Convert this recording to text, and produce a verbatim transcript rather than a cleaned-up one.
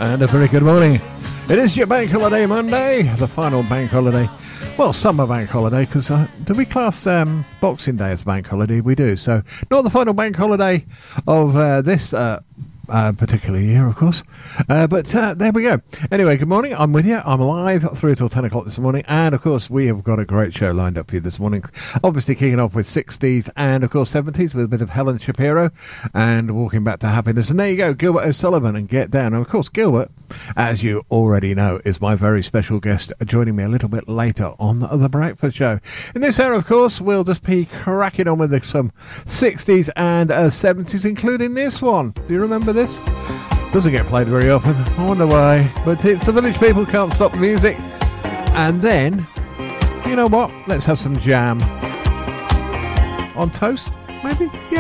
And a very good morning. It is your bank holiday Monday, the final bank holiday. Well, summer bank holiday, because uh, do we class um, Boxing Day as bank holiday? We do. So, not the final bank holiday of uh, this uh, uh, particular year, of course. Uh, but uh, there we go. Anyway, good morning. I'm with you. I'm live through till ten o'clock this morning. And, of course, we have got a great show lined up for you this morning. Obviously, kicking off with sixties and, of course, seventies with a bit of Helen Shapiro and Walking Back to Happiness. And there you go, Gilbert O'Sullivan and Get Down. And, of course, Gilbert, as you already know, is my very special guest joining me a little bit later on The Breakfast Show. In this hour, of course, we'll just be cracking on with some sixties and uh, seventies, including this one. Do you remember this? Doesn't get played very often. I wonder why. But it's The Village People Can't Stop the Music. And then, you know what? Let's have some jam. On toast, maybe? Yeah.